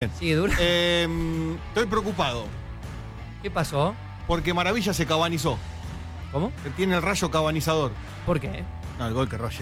bien. Sí, dura. Estoy preocupado. ¿Qué pasó? Porque Maravilla se cabanizó. ¿Cómo? Que tiene el rayo cabanizador. ¿Por qué? No, el gol que Roger.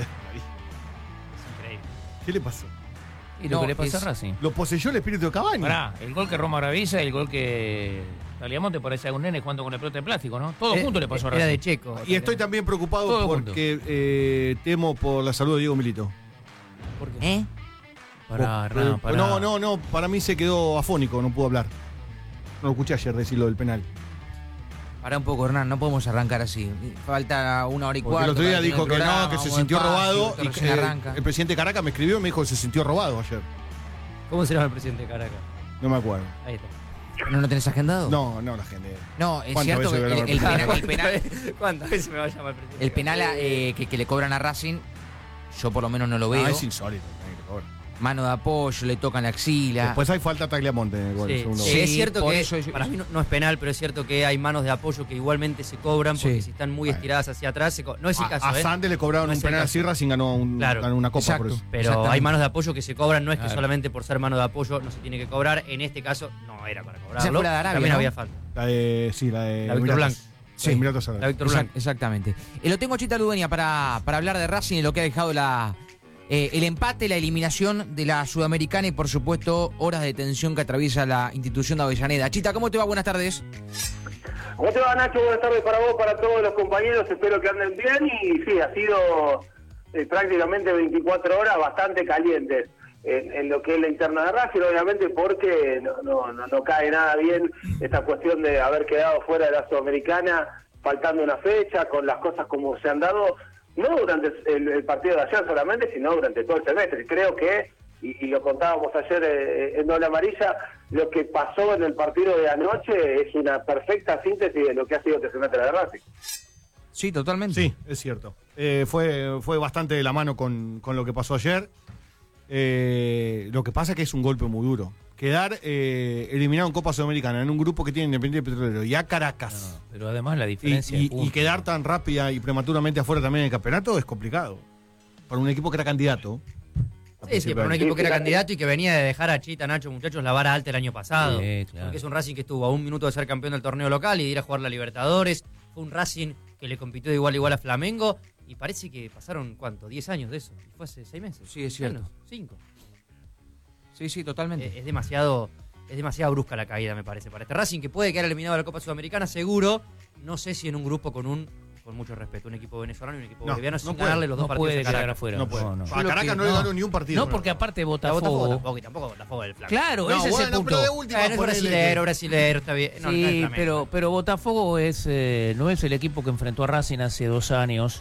Es increíble. ¿Qué le pasó? Y lo No, que le pasa es- a Racing. Lo poseyó el espíritu de Cavani. Pará, el gol que Roma Maravilla y el gol que Tagliamonte parece a un nene jugando con el pelota de plástico, ¿no? Todo junto le pasó a Racing. Era de Checo. Y estoy también preocupado Todo porque temo por la salud de Diego Milito. ¿Por qué? ¿Eh? Pará, Por- Hernán, pará. No, para mí se quedó afónico, no pudo hablar. No lo escuché ayer decir lo del penal. Pará un poco, Hernán, no podemos arrancar así. Falta 1 hora y Porque cuarto. el otro día para dijo el que no, programa, que se vamos sintió despacio, robado. esto Y recién que arranca. el presidente Caracas me escribió y me dijo que se sintió robado ayer. ¿Cómo se llama el presidente de Caracas? No me acuerdo. Ahí está. ¿No lo tenés agendado? No, la gente. No, es ¿Cuántas cierto que veces el verá penal, ¿Cuántas veces me va a llamar el presidente? el penal que le cobran a Racing, yo por lo menos no lo veo. Es insólito. Mano de apoyo, le tocan la axila. Después hay falta a Tagliamonte en el gol. Sí, segundo sí, gol. es cierto por que eso yo- para mí no es penal, pero es cierto que hay manos de apoyo que igualmente se cobran porque Sí. si están muy Bueno. estiradas hacia atrás, no es el caso, A ¿eh? Sande le cobraron No un es el penal caso. así, Racing ganó Claro. una copa Exacto. por eso. Pero Exactamente. hay manos de apoyo que se cobran, no es que Claro. solamente por ser mano de apoyo no se tiene que cobrar. En este caso no era para cobrarlo. Esa fue la de Arabia, También ¿no? había falta. La de La Víctor Emiratos. Blanco. Sí, Emiratos Árabes. La Víctor Blanco. Exactamente. Lo tengo a Chita Ludueña para hablar de Racing y lo que ha dejado el empate, la eliminación de la Sudamericana y, por supuesto, horas de tensión que atraviesa la institución de Avellaneda. Chita, ¿cómo te va? Buenas tardes. ¿Cómo te va, Nacho? Buenas tardes para vos, para todos los compañeros. Espero que anden bien. Y sí, ha sido prácticamente 24 horas bastante calientes en lo que es la interna de Racing, obviamente, porque no cae nada bien esta cuestión de haber quedado fuera de la Sudamericana, faltando una fecha, con las cosas como se han dado, no durante el partido de ayer solamente, sino durante todo el semestre. Creo que, y lo contábamos ayer en Doble Amarilla, lo que pasó en el partido de anoche es una perfecta síntesis de lo que ha sido este semestre de Racing. Sí, totalmente. Sí, es cierto. Fue bastante de la mano con lo que pasó ayer. Lo que pasa es que es un golpe muy duro. Quedar eliminado en Copa Sudamericana en un grupo que tiene Independiente Petrolero y a Caracas. No, pero además la diferencia. de Y puntos. quedar tan rápida y prematuramente afuera también del campeonato es complicado. Para un equipo que era candidato. Sí, para un equipo que era Sí, candidato y que venía de dejar a Chita, Nacho, muchachos, la vara alta el año pasado. Sí, claro. Porque es un Racing que estuvo a un minuto de ser campeón del torneo local y de ir a jugar la Libertadores. Fue un Racing que le compitió de igual a igual a Flamengo. Y parece que pasaron, ¿cuánto? 10 años de eso. Y fue hace 6 meses. Sí, es cierto. Menos, 5. Sí, totalmente. Es demasiado brusca la caída, me parece, para este Racing, que puede quedar eliminado de la Copa Sudamericana, seguro. No sé si en un grupo con mucho respeto, un equipo venezolano y un equipo boliviano, sin puede. ganarle los dos No partidos puede a quedar Caracas. afuera. No puede. No, no. A Yo lo Caracas que- no le no. ganó ni un partido. No, porque aparte A Botafogo Botafogo. tampoco, y tampoco Botafogo del Flanco. Claro, No, ese es bueno, el punto. pero de última Es ponele brasilero, está bien. No, no es Sí, Flamengo. pero Botafogo no es el equipo que enfrentó a Racing hace 2 años.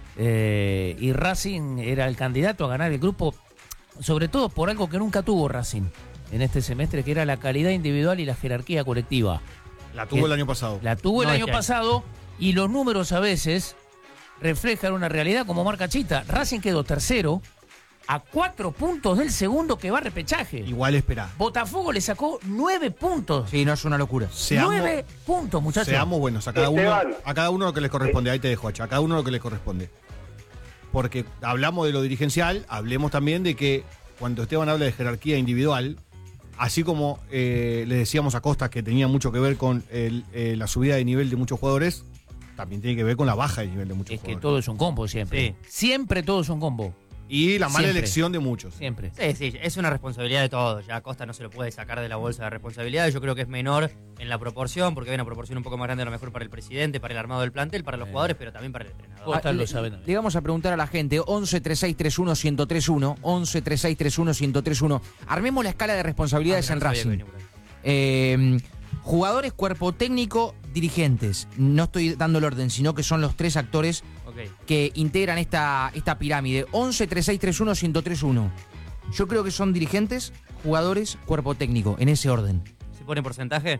Y Racing era el candidato a ganar el grupo, sobre todo por algo que nunca tuvo Racing en este semestre, que era la calidad individual y la jerarquía colectiva. La tuvo el año pasado. La tuvo el No, año este año. pasado y los números a veces reflejan una realidad como marca Chita. Racing quedó tercero a 4 puntos del segundo que va a repechaje. Igual espera. Botafogo le sacó 9 puntos. Sí, no es una locura. 9 puntos, muchachos. Seamos buenos, a cada Esteban. uno lo que les corresponde. Ahí te dejo, Hacha. A cada uno lo que les corresponde. Porque hablamos de lo dirigencial, hablemos también de que cuando Esteban habla de jerarquía individual, así como le decíamos a Costa que tenía mucho que ver con la subida de nivel de muchos jugadores, también tiene que ver con la baja de nivel de muchos Es que jugadores. todo es un combo siempre. Siempre todo es un combo. Y la mala Siempre. elección de muchos. Siempre. Sí, es una responsabilidad de todos. Ya Costa no se lo puede sacar de la bolsa de responsabilidades. Yo creo que es menor en la proporción, porque hay una proporción un poco más grande a lo mejor para el presidente, para el armado del plantel, para los jugadores, pero también para el entrenador. Costa lo le, sabe también. le vamos a preguntar a la gente, 11 36 31 1031, 11 36 31 1031. Armemos la escala de responsabilidades Ah, en no sabía que Racing. venía por ahí. Jugadores, cuerpo técnico, dirigentes. No estoy dando el orden, sino que son los 3 actores Ok. que integran esta pirámide. 11 36 31 1031. Yo creo que son dirigentes, jugadores, cuerpo técnico, en ese orden. ¿Se pone porcentaje?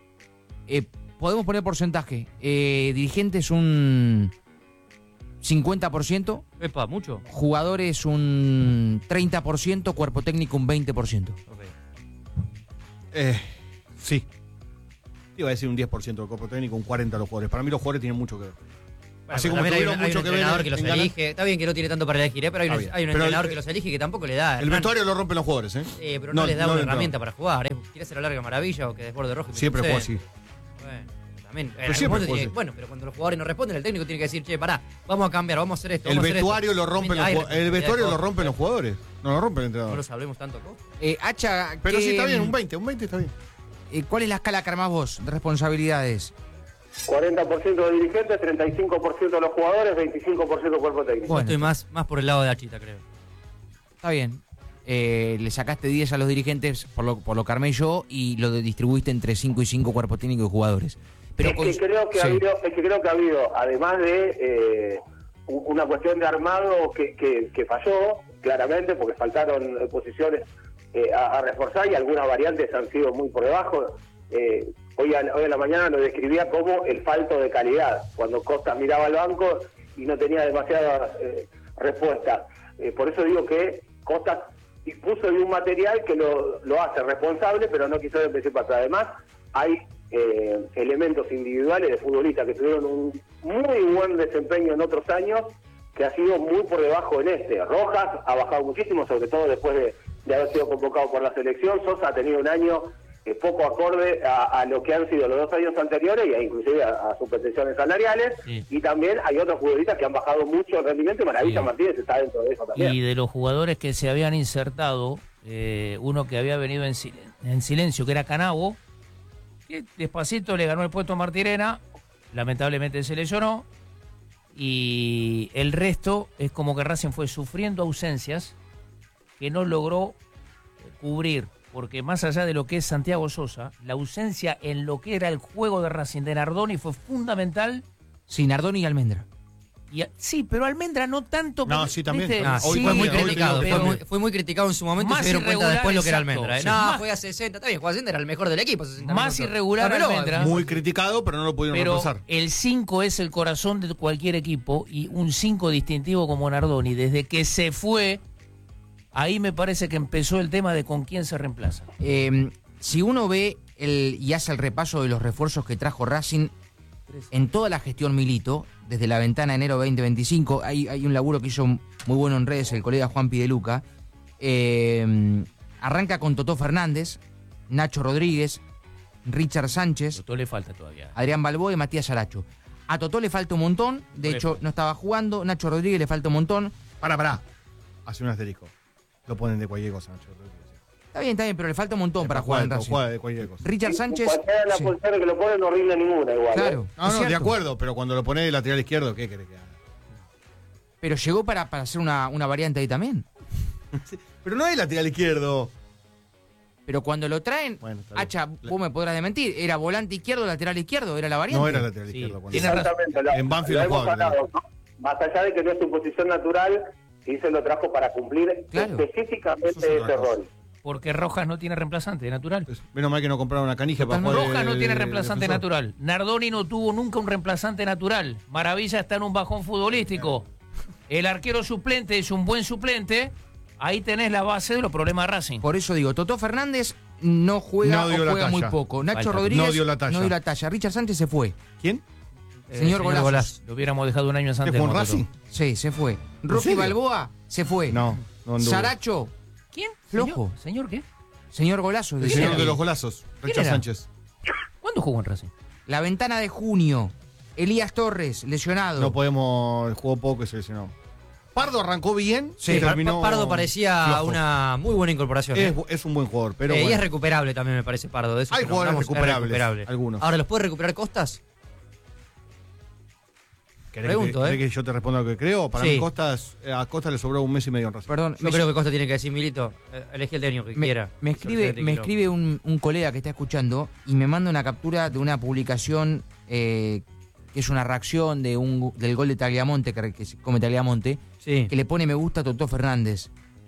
Podemos poner porcentaje. Dirigentes un 50%, Epa, mucho. jugadores un 30%, cuerpo técnico un 20%. Ok. Sí. Iba a decir un 10% del cuerpo técnico, un 40% de los jugadores. Para mí los jugadores tienen mucho que ver. Así como también tuvieron hay mucho un que ver entrenador que los en ganar. elige. Está bien que no tiene tanto para elegir, pero hay un Pero entrenador el- que los elige y que tampoco le da. El Hernán. vestuario lo rompen los jugadores, ¿eh? Pero no les da no una el herramienta para jugar. ¿Quiere hacer la larga maravilla o que desborde rojo? Y Siempre mete un juega así. Bueno, también. En Pero algún siempre momento juega tiene- así. bueno, pero cuando los jugadores no responden, el técnico tiene que decir, che, pará, vamos a cambiar, vamos a hacer esto. El vamos a hacer vestuario esto. lo rompen los Hay jugadores. El responsabilidad vestuario de lo todos. rompen los jugadores. No lo rompen el No entrenador. los hablemos tanto, Costa. Hacha, Pero ¿qué, sí está bien, un 20 está bien. ¿cuál es la escala que armás vos de responsabilidades? 40% de dirigentes, 35% de los jugadores, 25% del cuerpo técnico. Yo Bueno. estoy más por el lado de Achita, creo. Está bien. Le sacaste 10 a los dirigentes por lo que armé yo y lo distribuiste entre 5 y 5 cuerpos técnicos y jugadores. Pero es que creo que sí. ha habido, además de una cuestión de armado que falló, claramente, porque faltaron posiciones a reforzar y algunas variantes han sido muy por debajo. Hoy en la mañana lo describía como el falto de calidad, cuando Costa miraba al banco y no tenía demasiadas respuestas. Por eso digo que Costa dispuso de un material que lo hace responsable, pero no quiso empezar para atrás. Además, hay elementos individuales de futbolistas que tuvieron un muy buen desempeño en otros años, que ha sido muy por debajo en este. Rojas ha bajado muchísimo, sobre todo después de haber sido convocado por la selección. Sosa ha tenido un año poco acorde a lo que han sido los 2 años anteriores y inclusive a sus pretensiones salariales. Sí. Y también hay otros futbolistas que han bajado mucho el rendimiento y Maravilla Sí. Martínez está dentro de eso también. Y de los jugadores que se habían insertado, uno que había venido en silencio, que era Canabo, que despacito le ganó el puesto a Martirena, lamentablemente se lesionó, y el resto es como que Racing fue sufriendo ausencias que no logró cubrir, porque más allá de lo que es Santiago Sosa, la ausencia en lo que era el juego de Racing de Nardoni fue fundamental. Sí, Nardoni y Almendra. Sí, pero Almendra no tanto. No, porque, sí, también. ¿viste? Hoy Sí, fue muy hoy criticado. pero- Fue muy criticado en su momento y Más se dieron cuenta irregular, después lo que era exacto, Almendra. sí. No, Más- juega 60. Está bien, juega 60, era el mejor del equipo. 60 Más minutos. irregular Dámelo, Almendra. Muy criticado, pero no lo pudieron Pero reemplazar. el 5 es el corazón de cualquier equipo y un 5 distintivo como Nardoni, desde que se fue, ahí me parece que empezó el tema de con quién se reemplaza. Si uno ve y hace el repaso de los refuerzos que trajo Racing en toda la gestión Milito, desde la ventana de enero 2025, hay un laburo que hizo muy bueno en redes el colega Juan Pideluca. Arranca con Totó Fernández, Nacho Rodríguez, Richard Sánchez, Totó le falta todavía. Adrián Balboa y Matías Aracho. A Totó le falta un montón, de hecho no estaba jugando, Nacho Rodríguez le falta un montón. Pará. Hace un asterisco. Lo ponen de cualquier cosa, Nacho. Está bien, pero le falta un montón para jugar en Racing. Juega de cualquier cosa. Richard Sánchez. Cualquiera de las sí, posiciones que lo ponen no rinde ninguna igual. claro. No, es no, de cierto. acuerdo, pero cuando lo pones de lateral izquierdo, ¿qué querés que haga? Pero llegó para hacer una variante ahí también. Pero no es lateral izquierdo. Pero cuando lo traen, Bueno, está bien. Hacha, vos me podrás desmentir, ¿era volante izquierdo, lateral izquierdo? ¿Era la variante? No era lateral Sí, izquierdo. cuando- tiene razón. Exactamente. En Banfield lo no hemos juega, hablado, ¿no? Más allá de que no es su posición natural, sí se lo trajo para cumplir Claro. específicamente Eso es otra ese cosa. rol. Porque Rojas no tiene reemplazante natural. Pues, menos mal que no compraron una canija para Totalmente. jugar. Rojas no de- tiene de reemplazante defensor. natural. Nardoni no tuvo nunca un reemplazante natural. Maravilla está en un bajón futbolístico. El arquero suplente es un buen suplente. Ahí tenés la base de los problemas de Racing. Por eso digo, Totó Fernández no juega No dio o la juega muy talla. poco. Nacho Falta. Rodríguez No dio la talla. Richard Sánchez se fue. ¿Quién? Señor Golazos. Lo hubiéramos dejado un año ¿Qué antes. fue un Mototo. Racing? Sí, se fue. Rocky serio? Balboa se fue. No anduvo. Saracho, ¿Quién? Flojo. ¿Señor qué? señor Golazo. El decía. señor de los golazos, Richard era? Sánchez. ¿Cuándo jugó en Racing? La ventana de junio. Elías Torres, lesionado. No podemos, jugó poco y se lesionó. Pardo arrancó bien, Sí, y terminó Pardo parecía flojo. una muy buena incorporación. Es un buen jugador, pero Y bueno. es recuperable también, me parece, Pardo. De esos Hay que jugadores nombramos, es recuperables, recuperable. algunos. Ahora, ¿los puede recuperar Costas? ¿Querés pregunto, que yo te responda lo que creo? Para Sí. mí a Costa le sobró un mes y medio en Racing. Perdón, Yo creo que Costa tiene que decir, Milito, elegí el técnico que quiera. Me escribe un colega que está escuchando y me manda una captura de una publicación que es una reacción del gol de Tagliamonte, que se come Tagliamonte, Sí. que le pone me gusta a Totó Fernández.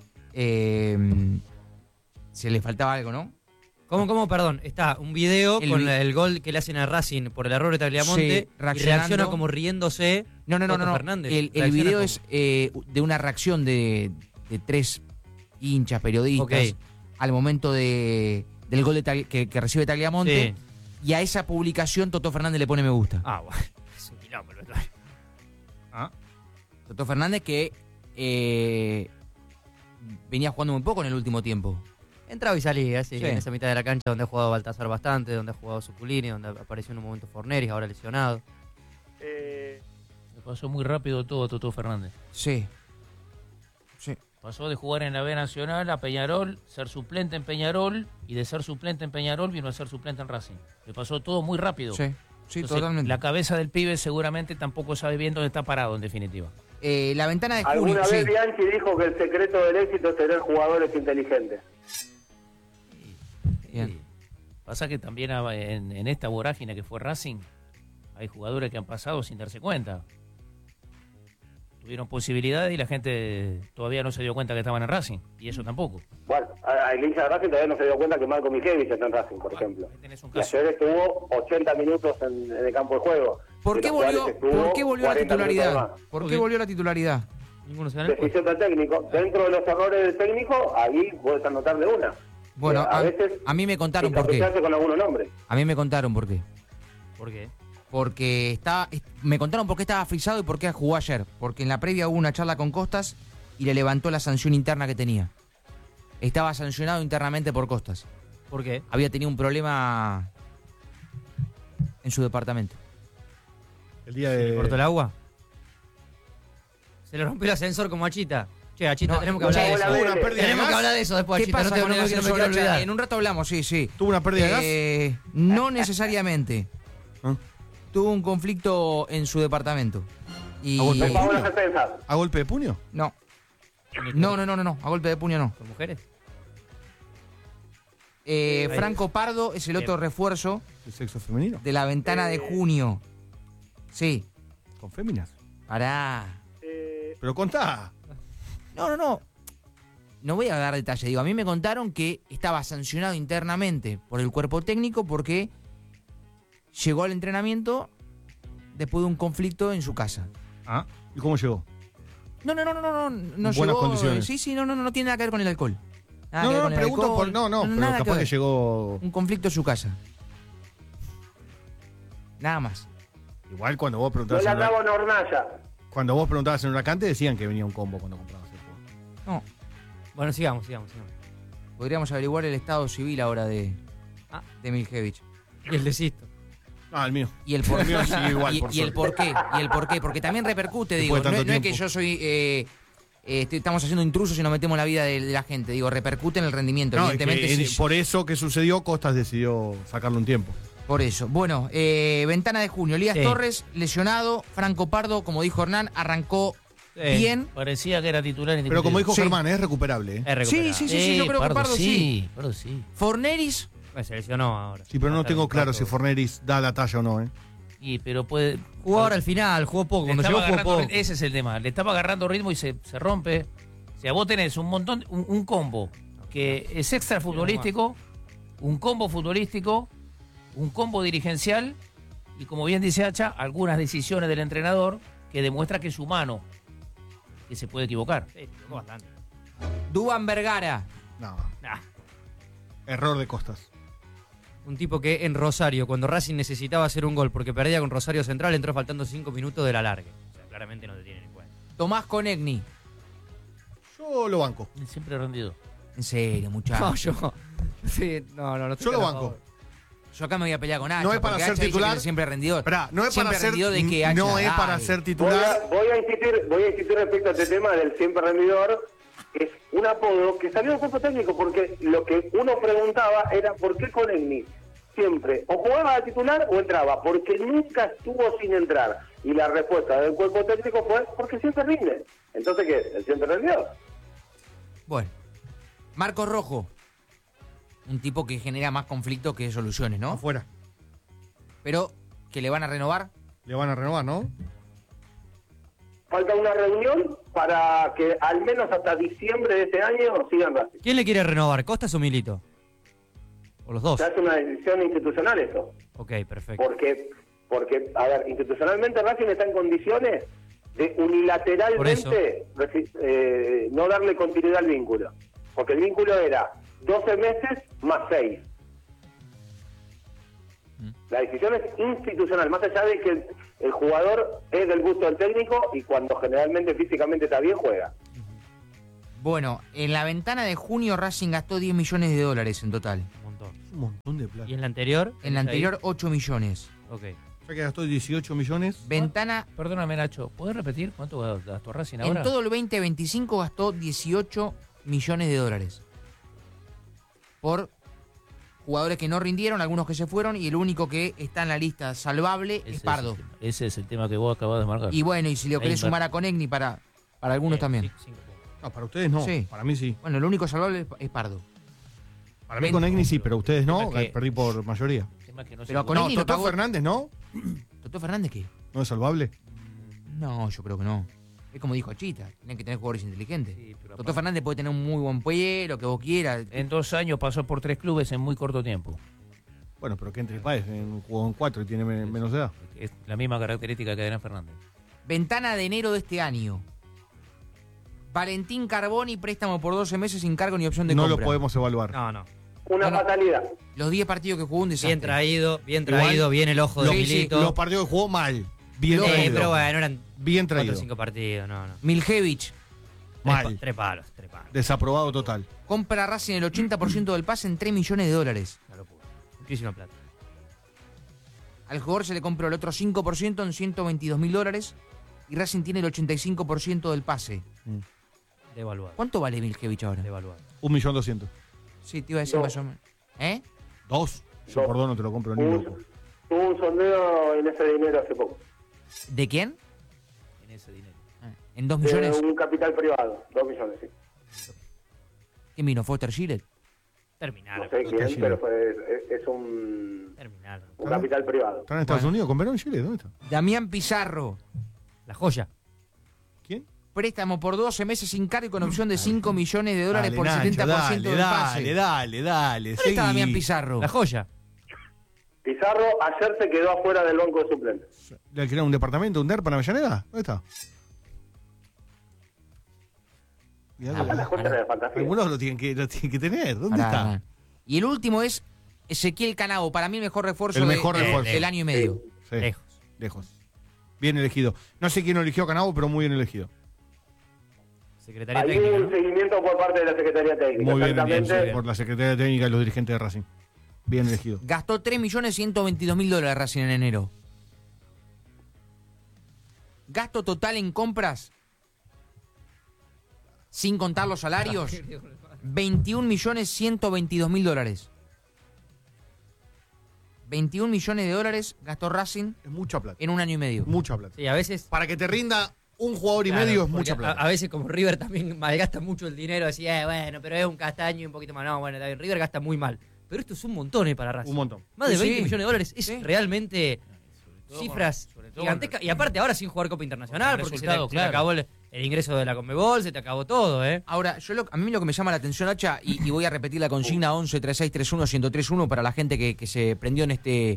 Se le faltaba algo, ¿no? ¿Cómo? Perdón. Está un video El con vi- el gol que le hacen a Racing por el error de Tagliamonte Sí, y reaccionando. reacciona como riéndose. No. Totó Fernández. El Reacciona video como- es de una reacción de 3 hinchas periodistas Ok. al momento del gol de que recibe Tagliamonte. Sí. Y a esa publicación Totó Fernández le pone me gusta. Ah, bueno. Es un quilombo el vestuario. Toto Fernández que venía jugando muy poco en el último tiempo. Entraba y salía, sí, Sí. en esa mitad de la cancha donde ha jugado Baltasar bastante, donde ha jugado Zuculini, donde apareció en un momento Forneris, ahora lesionado. Le pasó muy rápido todo a Toto Fernández. Sí. Sí. Pasó de jugar en la B Nacional a Peñarol, ser suplente en Peñarol, y de ser suplente en Peñarol vino a ser suplente en Racing. Le pasó todo muy rápido. Sí, sí, Entonces, totalmente. la cabeza del pibe seguramente tampoco sabe bien dónde está parado, en definitiva. La ventana de junio. Alguna vez Sí. Bianchi dijo que el secreto del éxito es tener jugadores inteligentes. Bien. Sí. Pasa que también en esta vorágine que fue Racing, hay jugadores que han pasado sin darse cuenta. Tuvieron posibilidades y la gente todavía no se dio cuenta que estaban en Racing, y eso tampoco. Bueno, el hincha de Racing todavía no se dio cuenta que Marco Michevich está en Racing, por ejemplo. Ahí tenés un Y caso. ayer estuvo 80 minutos en el campo de juego. ¿Por De qué los cuales volvió, estuvo ¿por qué volvió la 40 minutos titularidad? más. ¿Por Ok. qué volvió la titularidad? Ninguno se gana el puesto. Decisión del técnico. Dentro de los errores del técnico, ahí puedes anotar de una. Bueno, a mí me contaron por qué. encapricarse con algunos nombres. A mí me contaron por qué. ¿Por qué? Porque me contaron por qué estaba frisado y por qué jugó ayer. Porque en la previa hubo una charla con Costas y le levantó la sanción interna que tenía. Estaba sancionado internamente por Costas. ¿Por qué? Había tenido un problema en su departamento. El día ¿Le de. cortó el agua? Se le rompió el ascensor como a Chita. Che, a Chita No, tenemos que hablar de che, eso. una pérdida de Tenemos gas. que hablar de eso después, ¿Qué Chita. pasa No te con el no me ascensor, quiero olvidar. En un rato hablamos, sí. ¿Tuvo una pérdida de gas? No necesariamente. ¿Ah? Tuvo un conflicto en su departamento. Y... ¿A golpe Me de pagó puño? las defensas. ¿A golpe de puño? No. No. A golpe de puño no. ¿Con mujeres? Franco Pardo es el otro refuerzo ¿El sexo femenino? de la ventana de junio. Sí. ¿Con féminas? Pará. Pero contá. No. No voy a dar detalle. Digo, a mí me contaron que estaba sancionado internamente por el cuerpo técnico porque llegó al entrenamiento después de un conflicto en su casa. Ah, ¿y cómo llegó? No Buenas llegó. condiciones. Sí, no tiene nada que ver con el alcohol. Nada que ver No, con el pregunto alcohol. por. No, pero nada capaz ver. que llegó. Un conflicto en su casa. Nada más. Igual cuando vos No preguntabas le en andaba en hornalla. cuando vos preguntabas en Huracán te decían que venía un combo cuando comprabas el juego. No. Bueno, sigamos. Podríamos averiguar el estado civil ahora de Miljevich. Y el desisto. Ah, el mío. Y el por, El mío sigue igual, por y el por qué. Porque también repercute, digo. Después de No tanto es que tiempo. yo soy. Estamos haciendo intrusos y nos metemos en la vida de la gente. Digo, repercute en el rendimiento. No, Evidentemente, es que, sí. por eso que sucedió, Costas decidió sacarle un tiempo. Por eso. Bueno, ventana de junio. Elías Sí. Torres, lesionado. Franco Pardo, como dijo Hernán, arrancó bien. Parecía que era titular en Pero como dijo Sí. Germán, es recuperable. ¿eh? Es recuperable. Sí, yo creo que Pardo sí. Pardo sí. Forneris, Se lesionó ahora. Sí, pero no Va a estar tengo un claro rato. si Forneris da la talla o no. Pero puede. Jugó ahora al final, jugó poco. Le Cuando estaba llegó jugó agarrando- poco. ese es el tema. Le estaba agarrando ritmo y se rompe. O sea, vos tenés un montón, un combo que es extra futbolístico, un combo futbolístico, un combo dirigencial y, como bien dice Hacha, algunas decisiones del entrenador que demuestra que es humano, que se puede equivocar. Sí, jugó bastante. Duván Vergara. No, Nah. error de Costas. Un tipo que en Rosario, cuando Racing necesitaba hacer un gol porque perdía con Rosario Central, entró faltando 5 minutos de la larga. O sea, claramente no te tienen en cuenta. Tomás Conegni. Yo lo banco. Siempre rendido. En serio, muchachos. No, yo. Sí, no. Yo lo banco. Yo acá me voy a pelear con Hacha. No es para porque ser Hacha dice titular. que siempre rendidor. Esperá, no es Siempre para ser, rendidor de que Hacha, no es para dale. ser Voy titular. a insistir respecto a este tema del siempre rendidor. Es un apodo que salió del cuerpo técnico porque lo que uno preguntaba era ¿por qué Conegni siempre o jugaba de titular o entraba? Porque nunca estuvo sin entrar. Y la respuesta del cuerpo técnico fue porque siempre rinde. Entonces, ¿qué es? ¿El siempre rendidor? Bueno. Marcos Rojo. Un tipo que genera más conflicto que soluciones, ¿no? Afuera. Pero que le van a renovar. Le van a renovar, ¿no? Falta una reunión para que al menos hasta diciembre de este año sigan Racing. ¿Quién le quiere renovar, Costas o Milito? ¿O los dos? Se hace una decisión institucional eso. Ok, perfecto. Porque, a ver, institucionalmente Racing está en condiciones de Por unilateralmente no darle continuidad al vínculo. Porque el vínculo era 12 meses más 6. La decisión es institucional, más allá de que el jugador es del gusto del técnico y cuando generalmente físicamente está bien, juega. Bueno, en la ventana de junio Racing gastó 10 millones de dólares en total. Un montón. Un montón de plata. ¿Y en la anterior? En la anterior 8 millones. Ok. O sea que gastó 18 millones. Ventana, Perdóname, Nacho, ¿podés repetir cuánto gastó Racing ahora? en todo el 2025 gastó 18 millones de dólares. Por jugadores que no rindieron, algunos que se fueron, y el único que está en la lista salvable es Pardo. Ese es el tema que vos acabas de marcar. Y bueno, y si lo querés Ahí, sumar a Conegni para algunos también. Sí, 5 puntos. No, para ustedes no. Sí. Para mí sí. Bueno, el único salvable es Pardo. Para mí con Egni sí, pero ustedes no. Es que- perdí por mayoría. El tema es que no Pero se- con No, Egni lo Totó pagó- Fernández, ¿no? ¿Totó Fernández qué? ¿No es salvable? No, yo creo que no. Es como dijo Chita, tienen que tener jugadores inteligentes. Sí, pero Totó Fernández puede tener un muy buen pie, lo que vos quieras. En 2 años pasó por 3 clubes en muy corto tiempo. Bueno, pero que entre Páez jugó en 4 y tiene menos edad. Es la misma característica que Adrián Fernández. Ventana de enero de este año. Valentín Carboni, préstamo por 12 meses sin cargo ni opción de No compra. lo podemos evaluar. No. Una No, no. fatalidad. Los 10 partidos que jugó un desastre. Bien traído, bien el ojo de Sí, sí, Milito. Los partidos que jugó mal. Bien Pero- traído. Pero bueno, eran Bien 4 o traído. 5 partidos, no. Miljevic, Mal. 3 palos. Desaprobado total. compra Racing el 80% del pase en 3 millones de dólares. Una locura. Muchísima plata. Al jugador se le compró el otro 5% en 122 mil dólares y Racing tiene el 85% del pase. Devaluado. ¿Cuánto vale Miljevic ahora? Devaluado. 1.200.000. Sí, te iba a decir No. más o menos. ¿Eh? 2. Yo No. por 2 no te lo compro ni Hubo loco. hubo un sondeo en ese dinero hace poco. ¿De quién? En ese dinero. ¿En 2 millones? Un capital privado, 2 millones, sí. ¿Quién vino? ¿Foster Gillett? Terminal. No sé quién, Chile. pero es un Terminal. capital privado. ¿Están en Estados Bueno. Unidos? ¿Con Verón Chile? ¿Dónde está? Damián Pizarro, La joya. ¿Quién? préstamo por 12 meses sin cargo y con opción de 5 millones de dólares Dale, por Nacho, 70% del pase. dale. ¿Dónde está Damián Pizarro? La joya. Pizarro ayer se quedó afuera del banco de suplentes. ¿Le alquilaron un departamento, un DERPA en Avellaneda? ¿Dónde está? Y algo- Acá las cosas de fantasía. algunos lo tienen que tener. ¿Dónde Pará, está? pará. Y el último es Ezequiel Canabo, para mí el mejor refuerzo, El mejor refuerzo. del año y medio. Sí, Lejos. lejos. Bien elegido. No sé quién lo eligió a Canabo, pero muy bien elegido. Secretaría Hay técnica. un ¿no? seguimiento por parte de la Secretaría Técnica. Muy bien Exactamente. elegido por la Secretaría Técnica y los dirigentes de Racing. Bien elegido. Gastó 3.122.000 dólares Racing en enero. Gasto total en compras, sin contar los salarios, 21.122.000 dólares. 21 millones de dólares gastó Racing Es mucha plata. en un año y medio. Mucha plata. Sí, a veces. Para que te rinda un jugador y Claro, medio es porque mucha plata. A veces como River también malgasta mucho el dinero, así, bueno, pero es un castaño y un poquito más. No, bueno, está bien, River gasta muy mal. Pero esto es un montón para Racing. Un montón. Más de Sí, 20 sí. millones de dólares es Sí. realmente todo cifras sobre todo gigantescas. Y aparte ahora sin jugar Copa Internacional, Con porque resultado, se te claro. acabó el ingreso de la Conmebol, se te acabó todo, ¿eh? Ahora, a mí lo que me llama la atención, Hacha, y voy a repetir la consigna 11 36 31 1031 para la gente que se prendió en este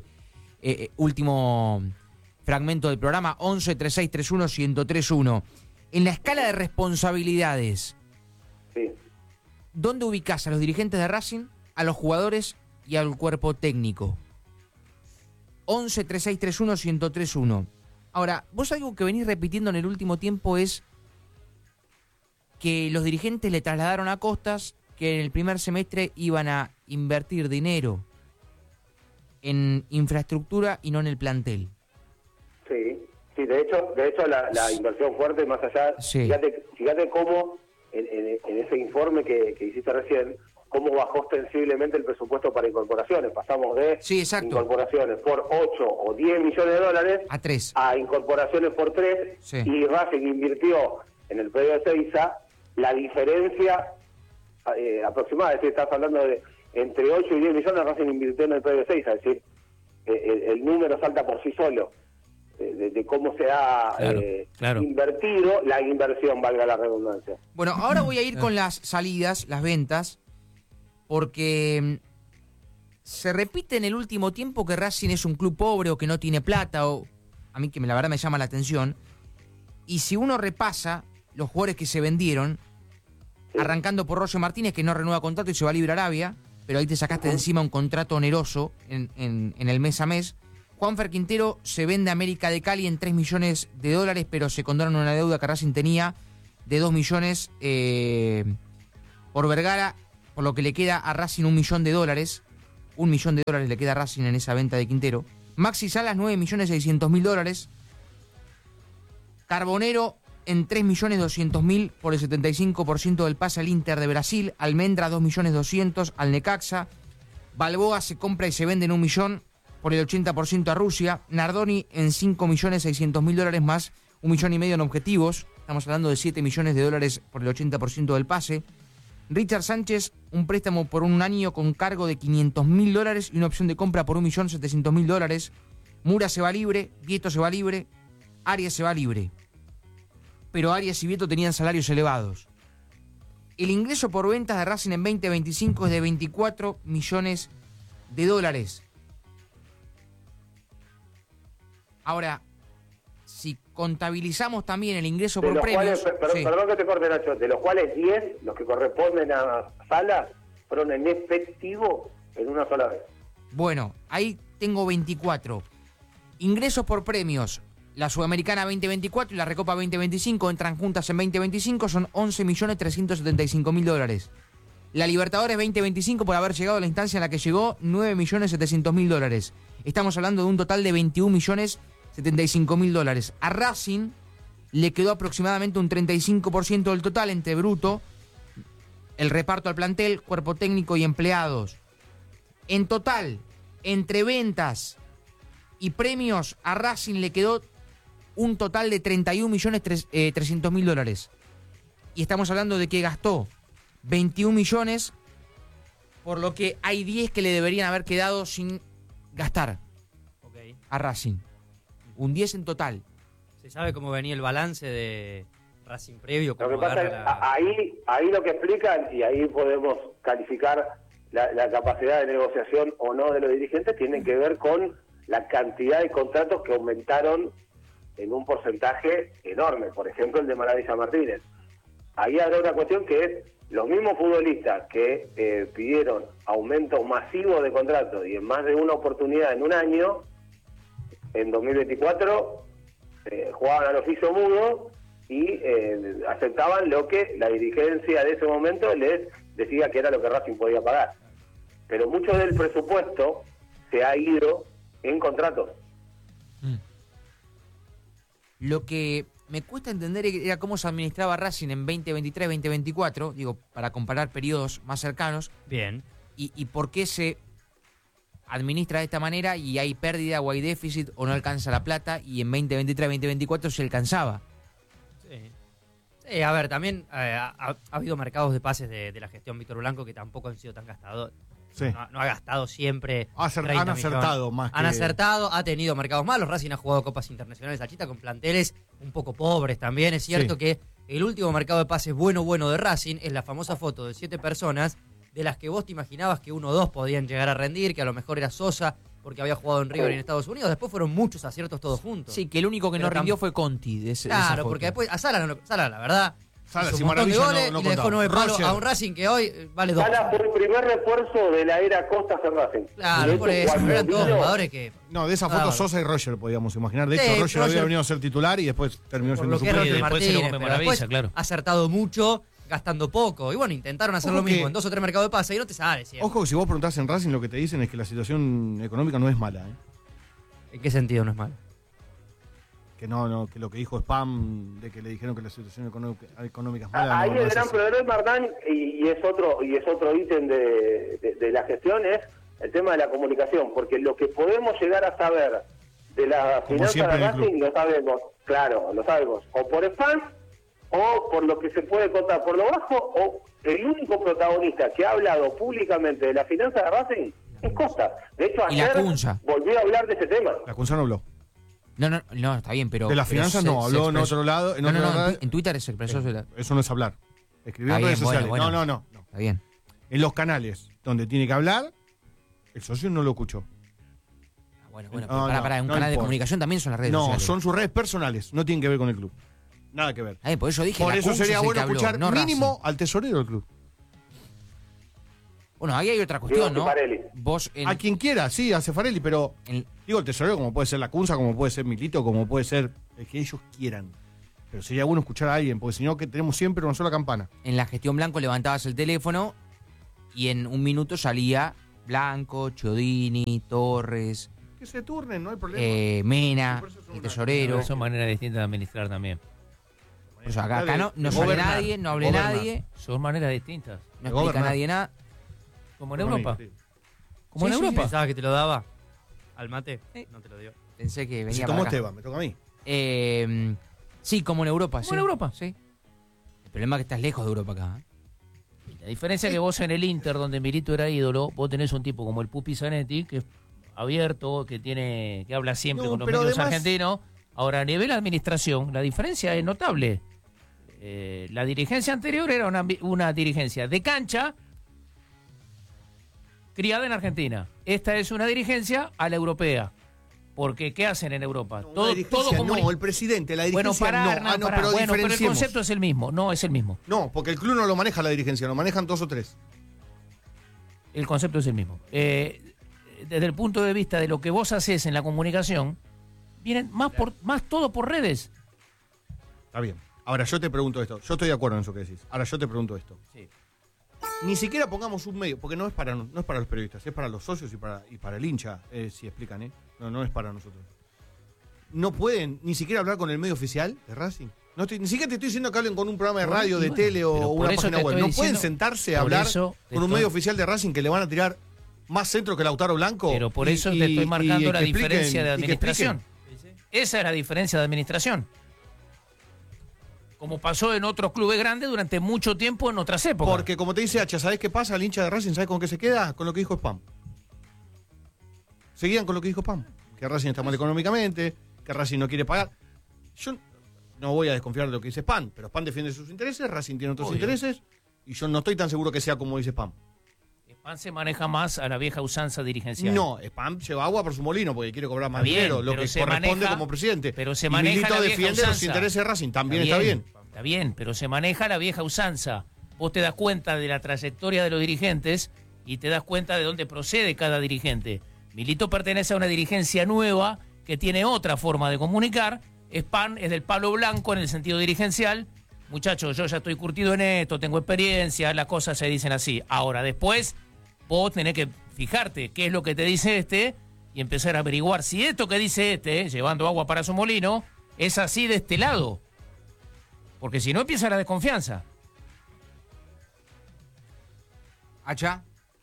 último fragmento del programa, 11 36 31 1031. En la escala de responsabilidades, Sí. ¿dónde ubicás a los dirigentes de Racing, a los jugadores y al cuerpo técnico? 11 36 31 1031. Ahora, vos algo que venís repitiendo en el último tiempo es que los dirigentes le trasladaron a Costas que en el primer semestre iban a invertir dinero en infraestructura y no en el plantel. Sí, sí, de hecho la inversión fuerte, más allá, Sí. fíjate cómo en ese informe que hiciste recién, cómo bajó ostensiblemente el presupuesto para incorporaciones. Pasamos de Sí, exacto. incorporaciones por 8 o 10 millones de dólares A 3. a incorporaciones por 3, Sí. y Racing invirtió en el predio de Seiza la diferencia aproximada, es decir, estás hablando de entre 8 y 10 millones, Racing invirtió en el predio de Seiza, es decir, el número salta por sí solo, de cómo se ha Claro, claro. invertido la inversión, valga la redundancia. Bueno, ahora voy a ir con las salidas, las ventas, porque se repite en el último tiempo que Racing es un club pobre o que no tiene plata, o a mí que la verdad me llama la atención. Y si uno repasa los jugadores que se vendieron, arrancando por Roger Martínez, que no renueva contrato y se va a Libre Arabia, pero ahí te sacaste de encima un contrato oneroso en el mes a mes. Juanfer Quintero se vende a América de Cali en $3 millones, pero se condonan una deuda que Racing tenía de 2 millones por Vergara, por lo que le queda a Racing $1 millón. $1 millón le queda a Racing en esa venta de Quintero. Maxi Salas, $9.600.000. Carbonero en $3.200.000 por el 75% del pase al Inter de Brasil. Almendra, $2.200.000 al Necaxa. Balboa se compra y se vende en $1 millón por el 80% a Rusia. Nardoni en $5.600.000 más $1,5 millones en objetivos. Estamos hablando de $7 millones por el 80% del pase. Richard Sánchez, un préstamo por un año con cargo de $500.000 y una opción de compra por $1.700.000. Mura se va libre, Vieto se va libre, Arias se va libre. Pero Arias y Vieto tenían salarios elevados. El ingreso por ventas de Racing en 2025 es de $24 millones. Ahora, si contabilizamos también el ingreso por premios... Perdón que te corte, Nacho, de los cuales 10, los que corresponden a Salas, fueron en efectivo en una sola vez. Bueno, ahí tengo 24. Ingresos por premios, la Sudamericana 2024 y la Recopa 2025 entran juntas en 2025, son $11.375.000. La Libertadores 2025, por haber llegado a la instancia en la que llegó, $9.700.000. Estamos hablando de un total de $21.075.000. A Racing le quedó aproximadamente un 35% del total entre bruto, el reparto al plantel, cuerpo técnico y empleados. En total, entre ventas y premios, a Racing le quedó un total de $31.300.000. Y estamos hablando de que gastó 21 millones, por lo que hay 10 que le deberían haber quedado sin gastar a Racing. Un 10 en total. ¿Se sabe cómo venía el balance de Racing previo? Lo que pasa es ahí lo que explican, y ahí podemos calificar la capacidad de negociación o no de los dirigentes, tienen que ver con la cantidad de contratos que aumentaron en un porcentaje enorme. Por ejemplo, el de Maravilla Martínez. Ahí habrá una cuestión que es los mismos futbolistas que pidieron aumentos masivos de contratos y en más de una oportunidad en un año, en 2024 jugaban al oficio mudo y aceptaban lo que la dirigencia de ese momento les decía que era lo que Racing podía pagar. Pero mucho del presupuesto se ha ido en contratos. Lo que me cuesta entender era cómo se administraba Racing en 2023, 2024, digo, para comparar periodos más cercanos. Bien. Y por qué se administra de esta manera y hay pérdida o hay déficit o no alcanza la plata, y en 2023, 2024 se alcanzaba. Sí. Sí, a ver, también ha habido mercados de pases de la gestión Víctor Blanco que tampoco han sido tan gastadores. Sí. No ha gastado siempre. Han acertado más que... Han acertado, ha tenido mercados malos. Racing ha jugado copas internacionales a Chita con planteles un poco pobres también. Es cierto que el último mercado de pases bueno de Racing es la famosa foto de 7 personas, de las que vos te imaginabas que 1 o 2 podían llegar a rendir, que a lo mejor era Sosa porque había jugado en River y en Estados Unidos. Después fueron muchos aciertos todos juntos. Sí, que el único que no rindió fue Conti. Claro, porque después a Sala la verdad... Salas hizo y un montón de Maravilla goles no y le dejó 9 palos Roger. a un Racing que hoy vale 2. Salas fue el primer refuerzo de la era Costas en Racing. Claro, por eso, pero eran todos jugadores que... No, de esa foto Sosa y Roger podíamos imaginar. De Sí, hecho, Roger había Roger- venido a ser titular y después terminó Por siendo lo que es suplente. Roger después se lo Martínez, come pero Maravilla, después claro. ha acertado mucho gastando poco. Y bueno, intentaron hacer Ojo lo mismo que- en 2 o 3 mercados de pase y no te sale siempre. Ojo que si vos preguntás en Racing, lo que te dicen es que la situación económica no es mala, ¿eh? ¿En qué sentido no es malo? Que no, que lo que dijo Spam, de que le dijeron que la situación económica es mala. Ahí no el es gran así. problema, Hernán, y es otro ítem de la gestión, es el tema de la comunicación, porque lo que podemos llegar a saber de la Como finanza siempre de en el Racing lo sabemos, claro, lo sabemos, o por spam, o por lo que se puede contar por lo bajo, o el único protagonista que ha hablado públicamente de la finanza de Racing es Costa. De hecho, Y la ayer Cunza. volvió a hablar de ese tema. La Cunza no habló. No, está bien, pero... De las pero finanzas no, habló en otro lado. No, en Twitter se expresó... Eso no es hablar. Escribió Está en redes bien, sociales. bueno. No. Está bien. En los canales donde tiene que hablar, el socio no lo escuchó. Bueno, No, pero para un no canal de importa. comunicación también son las redes No, sociales. son sus redes personales, no tienen que ver con el club. Nada que ver. Por eso dije, Por la eso Cunza sería es el bueno que habló, escuchar no mínimo Racing. al tesorero del club. Bueno, ahí hay otra cuestión, Diego ¿no? Cifarelli. Vos A quien quiera, sí, a Cefarelli, pero digo, el tesorero como puede ser la Cunza, como puede ser Milito, como puede ser el que ellos quieran. Pero sería bueno escuchar a alguien, porque si no, que tenemos siempre una sola campana. en la gestión Blanco levantabas el teléfono y en un minuto salía Blanco, Chiodini, Torres, Que se turnen, no hay problema. Mena, Por eso son el una- tesorero. Pero son maneras distintas de administrar también. Por eso acá no de sale gobernar, nadie, no hable gobernar. nadie, Son maneras distintas. no De explica gobernar. nadie nada. Como en Europa. Sí. Como en Sí, sí, Europa. ¿Pensabas que te lo daba al mate? Sí. No te lo dio. Pensé que Se venía tomó para acá. Esteban, me toca a mí. Sí, como en Europa, sí. en Europa. Sí. El problema es que estás lejos de Europa acá. La diferencia es que vos en el Inter, donde Milito era ídolo, vos tenés un tipo como el Pupi Zanetti, que es abierto, que habla siempre No, con los pero medios además- argentinos. Ahora, a nivel administración, la diferencia es notable. La dirigencia anterior era una dirigencia de cancha criada en Argentina. Esta es una dirigencia a la europea. Porque, ¿qué hacen en Europa? No, todo la dirigencia comuni- no, el presidente, la Bueno, dirigencia pará, no. Hernán, No, pará. pero Bueno, pero el diferenciemos. concepto es el mismo. No, es el mismo. No, porque el club no lo maneja la dirigencia, lo manejan 2 o 3. El concepto es el mismo. Desde el punto de vista de lo que vos haces en la comunicación, vienen más todo por redes. Está bien. Ahora yo te pregunto esto. Yo estoy de acuerdo en eso que decís. Ahora yo te pregunto esto. Sí. Ni siquiera pongamos un medio, porque no es para los periodistas, es para los socios y para el hincha, si explican, ¿eh? No es para nosotros. No pueden ni siquiera hablar con el medio oficial de Racing. Ni siquiera te estoy diciendo que hablen con un programa de radio, de tele pero o por una eso página te web. estoy No pueden diciendo- sentarse a por hablar eso te con un estoy- medio oficial de Racing que le van a tirar más centro que Lautaro Blanco. Pero por y- eso y- te estoy y marcando la que expliquen, diferencia de y que administración. expliquen. Esa es la diferencia de administración. Como pasó en otros clubes grandes durante mucho tiempo en otras épocas. Porque como te dice Hacha, ¿sabés qué pasa? El hincha de Racing, ¿sabés con qué se queda? Con lo que dijo Spam. Seguían con lo que dijo Spam. Que Racing está mal económicamente, que Racing no quiere pagar. Yo no voy a desconfiar de lo que dice Spam, pero Spam defiende sus intereses, Racing tiene otros Obvio. intereses, y yo no estoy tan seguro que sea como dice Spam. Spam se maneja más a la vieja usanza dirigencial. No, Spam lleva agua por su molino porque quiere cobrar más Está bien, dinero, lo pero que se corresponde maneja- como presidente. pero se Y maneja Milito la vieja defiende los usanza. intereses de Racing, también está bien. Está bien, pero se maneja la vieja usanza. Vos te das cuenta de la trayectoria de los dirigentes y te das cuenta de dónde procede cada dirigente. Milito pertenece a una dirigencia nueva que tiene otra forma de comunicar. Spam es del palo blanco en el sentido dirigencial. Muchachos, yo ya estoy curtido en esto, tengo experiencia, las cosas se dicen así. Ahora, después, vos tenés que fijarte qué es lo que te dice este y empezar a averiguar si esto que dice este, llevando agua para su molino, es así de este lado. Porque si no empieza la desconfianza. Hacha.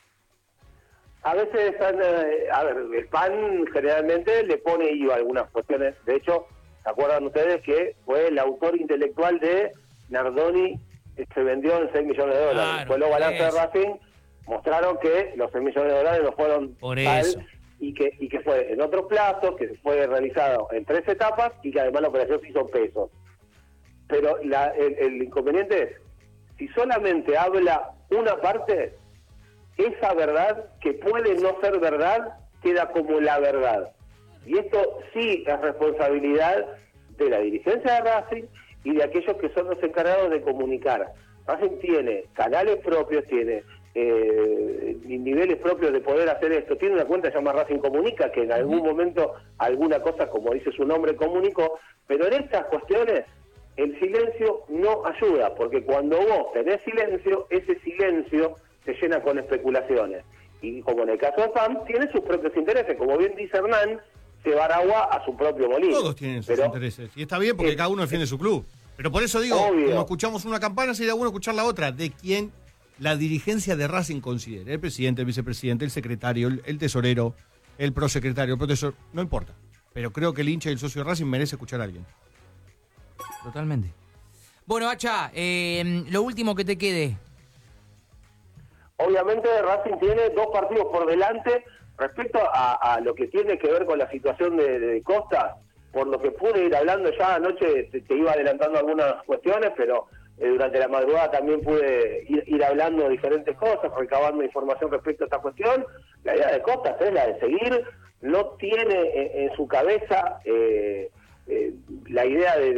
A veces están, a ver, el PAN generalmente le pone IVA a algunas cuestiones. De hecho, ¿se acuerdan ustedes que fue el autor intelectual de Nardoni, se vendió en 6 millones de dólares? Claro, Fue los balances de eso. Racing, mostraron que los 6 millones de dólares no fueron Por eso. y que fue en otros plazos, que fue realizado en 3 etapas y que además la operación se hizo en pesos. Pero el inconveniente es, si solamente habla una parte, esa verdad, que puede no ser verdad, queda como la verdad. Y esto sí es responsabilidad de la dirigencia de Racing y de aquellos que son los encargados de comunicar. Racing tiene canales propios, tiene niveles propios de poder hacer esto. Tiene una cuenta llamada Racing Comunica, que en algún momento alguna cosa, como dice su nombre, comunicó. Pero en estas cuestiones el silencio no ayuda, porque cuando vos tenés silencio, ese silencio se llena con especulaciones. Y como en el caso de PAM, tiene sus propios intereses. Como bien dice Hernán, llevar agua a su propio molino. Todos tienen sus Pero intereses. Y está bien porque cada uno defiende su club. Pero por eso digo, Obvio. como escuchamos una campana, sería bueno escuchar la otra, de quien la dirigencia de Racing considere. El presidente, el vicepresidente, el secretario, el tesorero, el prosecretario, el profesor, no importa. Pero creo que el hincha y el socio de Racing merece escuchar a alguien. Totalmente. Bueno, Hacha, lo último que te quede. obviamente Racing tiene 2 partidos por delante respecto a lo que tiene que ver con la situación de Costa. Por lo que pude ir hablando ya anoche, te iba adelantando algunas cuestiones, pero durante la madrugada también pude ir hablando de diferentes cosas, recabando información respecto a esta cuestión. La idea de Costa es la de seguir, no tiene en su cabeza la idea de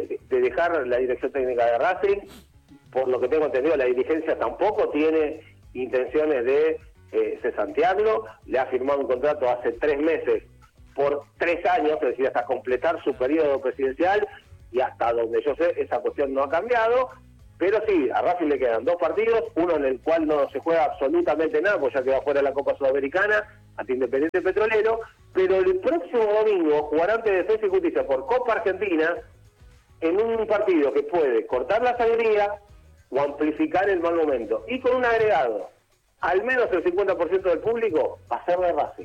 dejar la dirección técnica de Racing. Por lo que tengo entendido, la dirigencia tampoco tiene intenciones de cesantearlo, le ha firmado un contrato hace 3 meses por 3 años, es decir, hasta completar su periodo presidencial, y hasta donde yo sé, esa cuestión no ha cambiado. Pero sí, a Racing le quedan 2 partidos, uno en el cual no se juega absolutamente nada, pues ya queda fuera de la Copa Sudamericana, ante Independiente Petrolero, pero el próximo domingo jugará ante Defensa y Justicia por Copa Argentina, en un partido que puede cortar la sangría o amplificar el mal momento. Y con un agregado, al menos el 50% del público va a ser de Racing.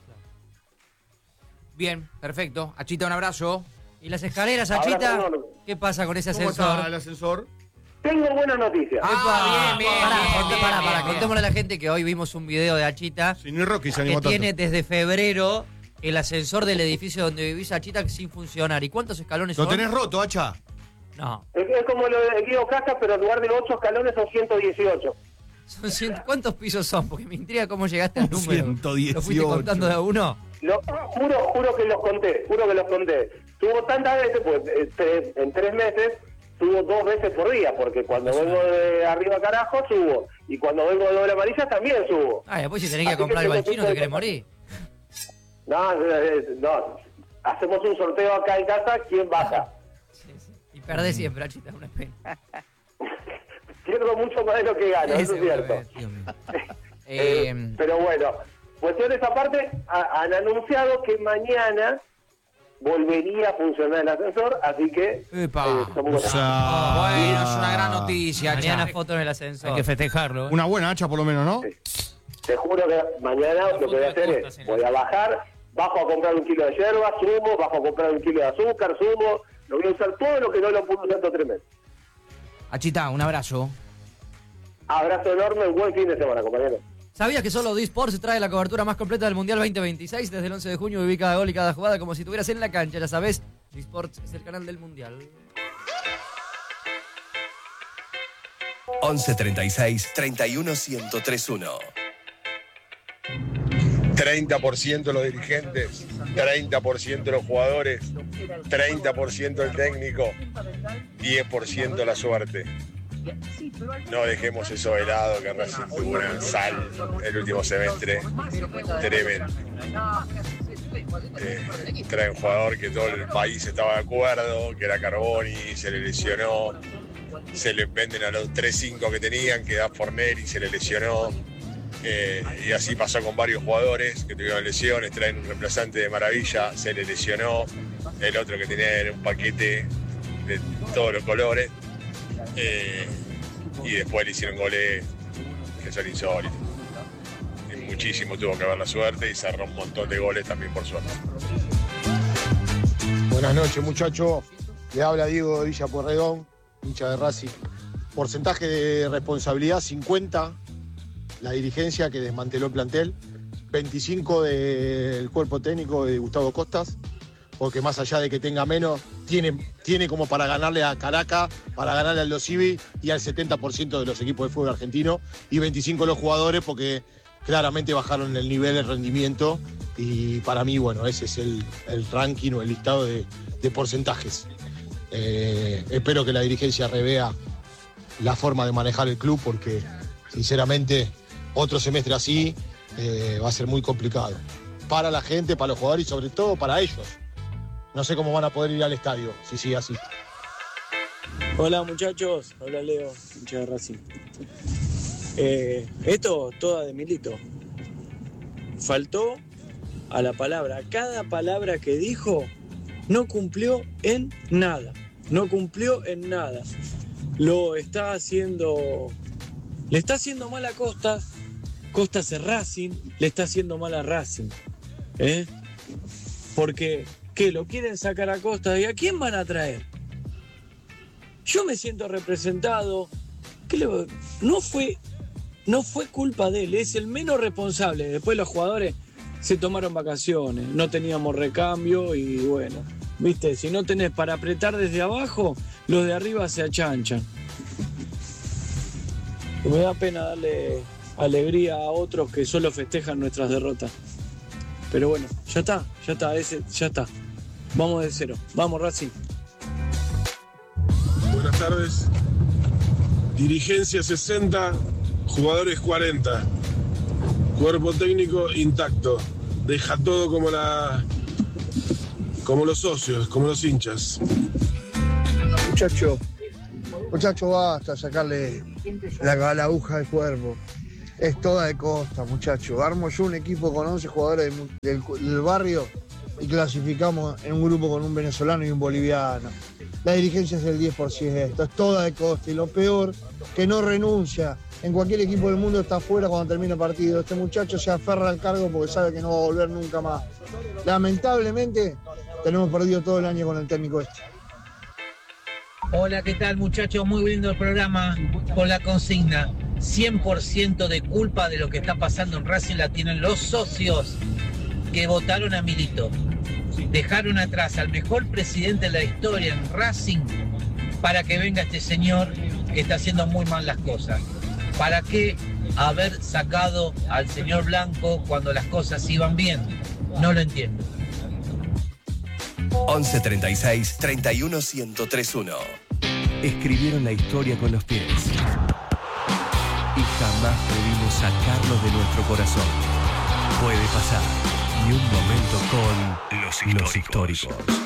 Bien, perfecto. Achita, un abrazo. ¿Y las escaleras, Achita? Abrazo. ¿Qué pasa con ese ¿Cómo ascensor? está el ascensor? Tengo buenas noticias. Ah, bien, Pará, contémosle a la gente que hoy vimos un video de Achita Si ni Rocky se que animó tiene tanto. desde febrero el ascensor del edificio donde vivís, Achita, sin funcionar. ¿Y cuántos escalones Lo son? tenés roto, Hacha. No. Es como lo de Guido Casas, pero en lugar de 8 escalones son 118. Son ¿Cuántos pisos son? Porque me intriga cómo llegaste al número. 118. ¿Lo fuiste contando de a uno? Juro que los conté. Tuvo tantas veces, pues en 3 meses, subo 2 veces por día, porque cuando vengo de arriba carajo, subo. Y cuando vengo de doble amarilla, también subo. Ah, después si tenés que Así comprar el que balchino te querés morir. No, hacemos un sorteo acá en casa, ¿quién baja? Sí. Y perdés siempre, Achita, es una pena. Pierdo mucho más de lo que gano, eso es cierto. Pero bueno, cuestiones aparte, han anunciado que mañana volvería a funcionar el ascensor, así que Epa. somos Bueno, es una gran noticia, Mañana Hacha. foto en el ascensor. Hay que festejarlo. Una buena hacha por lo menos, ¿no? Te juro que mañana lo que voy a hacer es, voy a bajar, bajo a comprar 1 kilo de yerba, subo, bajo a comprar 1 kilo de azúcar, subo, lo voy a usar todo lo que no lo pude usar estos 3 meses. Achita, un abrazo. Abrazo enorme, buen fin de semana, compañero. ¿Sabías que solo Disports trae la cobertura más completa del Mundial 2026? Desde el 11 de junio viví cada gol y cada jugada como si estuvieras en la cancha, ya sabes. Disports es el canal del Mundial. 11 36 31 1031. 30% los dirigentes, 30% los jugadores, 30% el técnico, 10% la suerte. No dejemos eso de lado, que Racing tuvo una sal el último semestre tremendo. Trae un jugador que todo el país estaba de acuerdo, que era Carboni, se le lesionó, se le venden a los 3-5 que tenían, que da Forneri, se le lesionó. Y así pasó con varios jugadores que tuvieron lesiones, traen un reemplazante de maravilla, se le lesionó, el otro que tenía era un paquete de todos los colores, y después le hicieron goles que son insólitos. Y muchísimo tuvo que ver la suerte y cerró un montón de goles también por suerte. Buenas noches, muchachos. Le habla Diego de Villa Pueyrredón, hincha de Racing. Porcentaje de responsabilidad 50, la dirigencia que desmanteló el plantel, 25 del cuerpo técnico de Gustavo Costas, porque más allá de que tenga menos, tiene como para ganarle a Caracas, para ganarle al Los Civi y al 70% de los equipos de fútbol argentino, y 25 los jugadores porque claramente bajaron el nivel, el rendimiento, y para mí, bueno, ese es el ranking o el listado de porcentajes. Espero que la dirigencia revea la forma de manejar el club porque, sinceramente, otro semestre así va a ser muy complicado. Para la gente, para los jugadores y sobre todo para ellos. No sé cómo van a poder ir al estadio si sigue así. Hola muchachos, hola Leo, hincha de Racing. Esto toda de Milito. Faltó a la palabra. Cada palabra que dijo no cumplió en nada. No cumplió en nada. Lo está haciendo. Le está haciendo mal a Costas. Costas es Racing. Le está haciendo mal a Racing. Porque, ¿qué? ¿Lo quieren sacar a Costas? ¿Y a quién van a traer? Yo me siento representado. No fue culpa de él. Es el menos responsable. Después los jugadores se tomaron vacaciones. No teníamos recambio y bueno. Viste, si no tenés para apretar desde abajo, los de arriba se achanchan. Me da pena darle alegría a otros que solo festejan nuestras derrotas. Pero bueno, ya está, ya está. Vamos de cero, vamos Racing. Buenas tardes. Dirigencia 60, jugadores 40, cuerpo técnico intacto, deja todo como los socios, como los hinchas. Muchacho, basta sacarle la aguja del cuerpo. Es toda de costa, muchacho. Armo yo un equipo con 11 jugadores del barrio y clasificamos en un grupo con un venezolano y un boliviano. La dirigencia es del 10%, es toda de costa. Y lo peor, que no renuncia. En cualquier equipo del mundo está afuera cuando termina el partido. Este muchacho se aferra al cargo porque sabe que no va a volver nunca más. Lamentablemente, tenemos perdido todo el año con el técnico este. Hola, ¿qué tal, muchachos? Muy lindo el programa. Con la consigna, 100% de culpa de lo que está pasando en Racing la tienen los socios que votaron a Milito. Dejaron atrás al mejor presidente de la historia en Racing para que venga este señor que está haciendo muy mal las cosas. ¿Para qué haber sacado al señor Blanco cuando las cosas iban bien? No lo entiendo. 11 36 31 1031. Escribieron la historia con los pies y jamás pudimos sacarlos de nuestro corazón. Puede pasar. Y un momento con los históricos.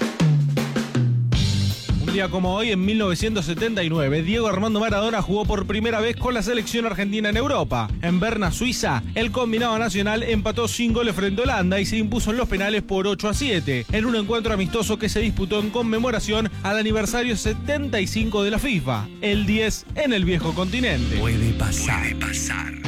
Un día como hoy, en 1979, Diego Armando Maradona jugó por primera vez con la selección argentina en Europa. En Berna, Suiza, el combinado nacional empató 5 goles frente a Holanda y se impuso en los penales por 8-7, en un encuentro amistoso que se disputó en conmemoración al aniversario 75 de la FIFA, el 10 en el viejo continente. Puede pasar.